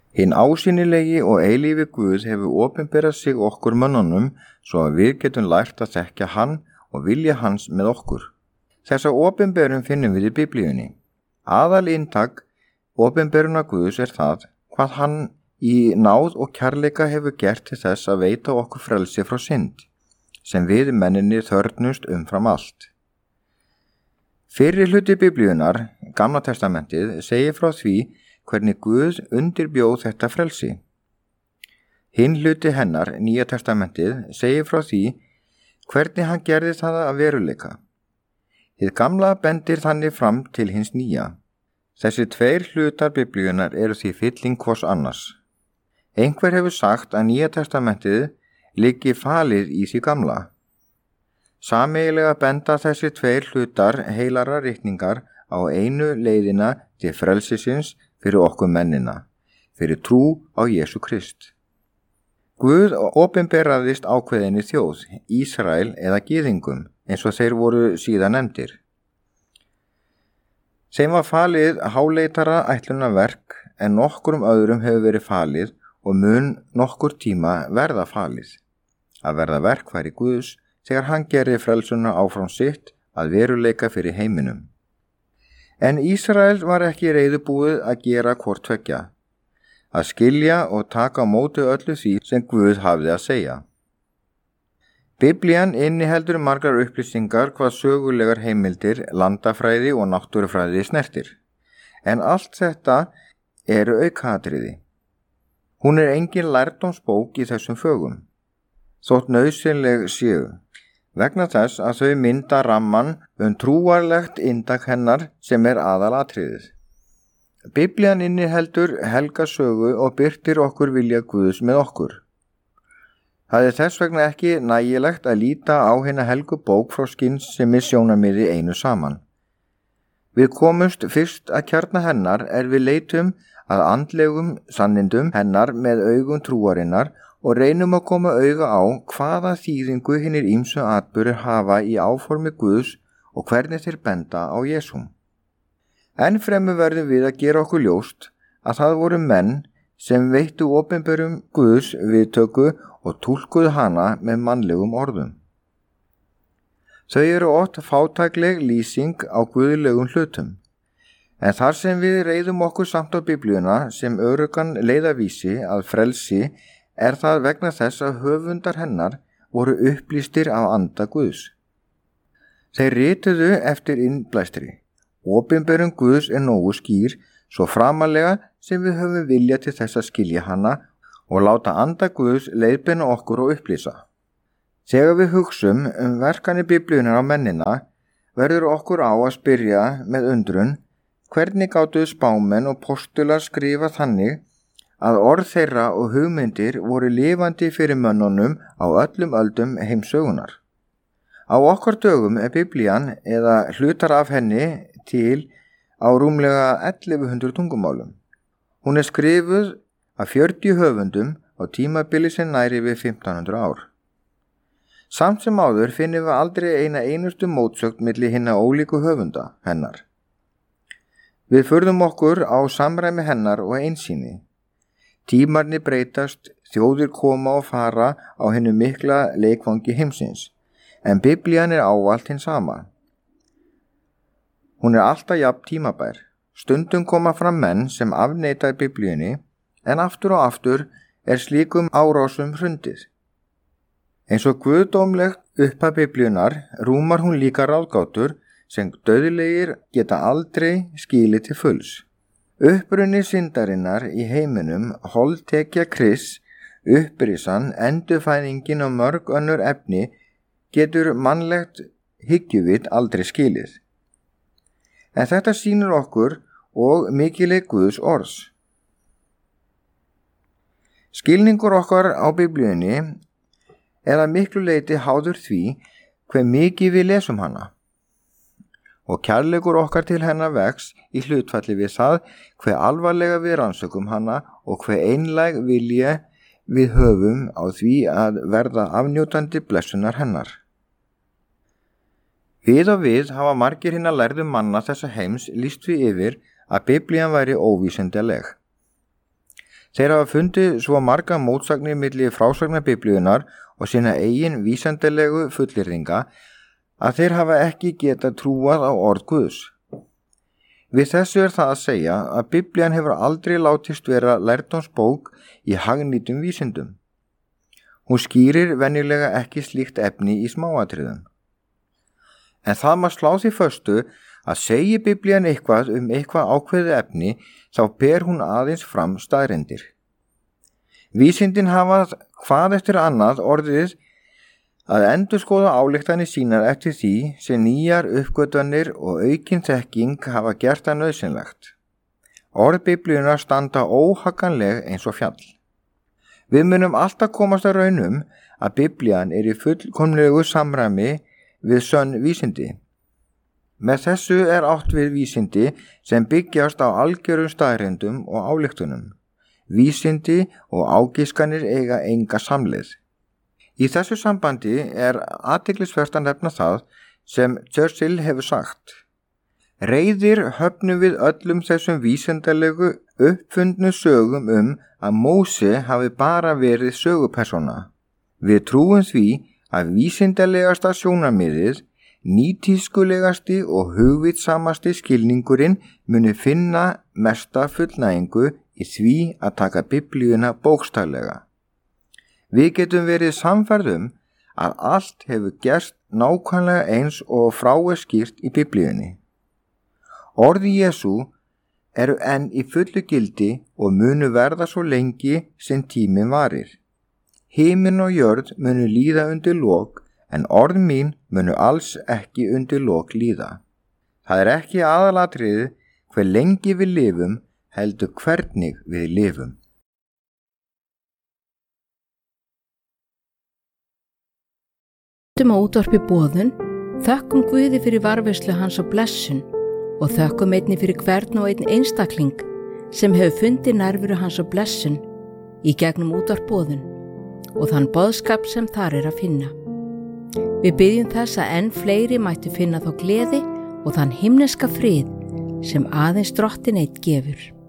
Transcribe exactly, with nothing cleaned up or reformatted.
Hinn ásýnilegi og eilífi Guð hefur opinberað sig okkur mönnunum svo að við getum lært að þekkja hann og vilja hans með okkur. Þessa opinberun finnum við í Biblíunni. Aðal inntak opinberuna Guðs er það hvað hann í náð og kærleika hefur gert til þess að veita okkur frelsi frá synd, sem við menninni þörfnust umfram allt. Fyrri hluti Biblíunar, Gamla testamentið, segir frá því hvernig Guð undirbjóð þetta frelsi. Hinn hluti hennar, Nýja testamentið, segir frá því hvernig hann gerði það að veruleika. Hið gamla bendir þannig fram til hins nýja. Þessi tveir hlutar Biblíunar eru því fylling hvors annars. Einhver hefur sagt að Nýja testamentið liggi falið í því gamla. Sameiginlega benda þessi tveir hlutar heilara ritningar á einu leiðina til frelsisins fyrir okkur mennina, fyrir trú á Jesú Krist. Guð opinberaðist ákveðinni þjóð, Ísrael eða gyðingum, eins og þeir voru síðan nefndir. Þeim var falið háleitara ætlunarverk en nokkrum öðrum hefur verið falið og mun nokkur tíma verða falið. Að verða verkfæri Guðs þegar hann gerði frelsuna áfram sitt að veruleika fyrir heiminum. En Ísrael var ekki reiðubúið að gera hvort tveggja, að skilja og taka á móti öllu því sem Guð hafði að segja. Biblían inniheldur margar upplýsingar hvað sögulegar heimildir, landafræði og náttúrufræði snertir, en allt þetta eru aukaatriði. Hún er engin lærdómsbók í þessum fögum, þótt nauðsynleg séu, vegna þess að þau mynda ramman um trúarlegt inntak hennar sem er aðalatriðið. Biblían inniheldur helga sögu og birtir okkur vilja Guðs með okkur. Það er þess vegna ekki nægilegt að líta á hina helgu bók frá skynsemi sjónarmiði einu saman. Við komumst fyrst að kjarna hennar er við leitum að andlegum sannindum hennar með augum trúarinnar og reynum að koma auga á hvaða þýðingu hinir ýmsu atburðir hafa í áformi Guðs og hvernig þeir benda á Jesúm. Enn fremur verðum við að gera okkur ljóst að það voru menn sem veittu opinberum Guðs viðtöku og túlkuðu hana með mannlegum orðum. Þau eru oft fátækleg lýsing á guðlegum hlutum, en þar sem við reiðum okkur samt á Biblíuna sem öruggan leiðavísi að frelsi er það vegna þess að höfundar hennar voru upplýstir af anda Guðs. Þeir rituðu eftir innblæstri. Opinberun Guðs er nógu skýr, svo framalega sem við höfum vilja til þess að skilja hana og láta anda Guðs leiðbeina okkur og upplýsa. Þegar við hugsum um verkanir Biblíunar á mennina, verður okkur á að spyrja með undrun hvernig gátu spámenn og postular skrifa þannig að orð þeirra og hugmyndir voru lifandi fyrir mönnunum á öllum öldum heimsögunar. Á okkar dögum er Biblían eða hlutar af henni til á rúmlega ellefu hundruð tungumálum. Hún er skrifuð af fjörutíu höfundum á tímabili sem næri við fimmtán hundruð ár. Samt sem áður finnum við aldrei eina einustu mótsögn milli hinna ólíku höfunda hennar. Við furðum okkur á samræmi hennar og einsýni. Tímarnir breytast, þjóðir koma og fara á hinnu mikla leikvangi heimsins, en Biblían er ávallt hinn sama. Hún er alltaf jafn tímabær. Stundum koma fram menn sem afneita Biblíunni, en aftur og aftur er slíkum árásum hrundið. Eins og guðdómlegt upphaf Biblíunar rúmar hún líka ráðgátur sem dauðlegir geta aldrei skilið til fulls. Uppruni syndarinnar í heiminum, holdtekja Krists, upprisan, endurfæðingin og mörg önnur efni getur mannlegt hyggjuvit aldrei skilið. En þetta sýnir okkur og mikileg Guðs orðs. Skilningur okkar á Biblíunni er að miklu leyti háður því hve mikið við lesum hana. Og kærleikur okkar til hennar vex í hlutfalli við það hve alvarlega við rannsökum hana og hve einlæg vilja við höfum á því að verða afnjótandi blessunar hennar. Við og við hafa margir hinna lærðu manna þessa heims lýst við yfir að Biblían væri óvísindaleg. Þeir hafa fundið svo marga mótsagnir milli frásagnar Biblíunnar og sína eigin vísindalegu fullyrðinga að þeir hafa ekki getað trúað á orð Guðs. Við þessu er það að segja að Biblían hefur aldrei látist vera lærdómsbók í hagnýtum vísindum. Hún skýrir venjulega ekki slíkt efni í smáatriðum. En það má slá því föstu að segi Biblían eitthvað um eitthvað ákveðið efni, þá ber hún aðeins fram staðreyndir. Vísindin hafa hvað eftir annað orðið að endurskoða ályktanir sínar eftir því sem nýjar uppgötvanir og aukin þekking hafa gert það nauðsynlegt. Orð Biblíunnar standa óhagganleg eins og fjall. Við munum alltaf komast að raunum að Biblían er í fullkomlegu samræmi við sönn vísindi. Með þessu er átt við vísindi sem byggjast á algjörum staðreyndum og ályktunum. Vísindi og ágiskanir eiga enga samleið. Í þessu sambandi er athyglisvert að nefna það sem Churchill hefur sagt. Reiðir höfnum við öllum þessum vísindalegu uppfundnu sögum um að Móse hafi bara verið sögupersóna. Við trúum því að vísindalegasta sjónarmiðið, nýtískulegasti og hugvitsamasti skilningurinn muni finna mesta fullnægingu í því að taka Biblíuna bókstaflega. Við getum verið sannfærðum að allt hefur gerst nákvæmlega eins og frá er skýrt í Biblíunni. Orði Jesú eru enn í fullu gildi og munu verða svo lengi sem tíminn varir. Himinn og jörð munu líða undir lok, en orð mín munu alls ekki undir lok líða. Það er ekki aðalatriðið hve lengi við lifum, heldur hvernig við lifum. Þökkum á útvarpi Boðun, þökkum Guði fyrir varðveislu hans og blessun og þökkum einnig fyrir hvern og einn einstakling sem hefur fundið nærveru hans og blessun í gegnum útvarp Boðun og þann boðskap sem þar er að finna. Við byggjum þess að enn fleiri mættu finna þá gleði og þann himneska frið sem aðeins Drottinn einn gefur.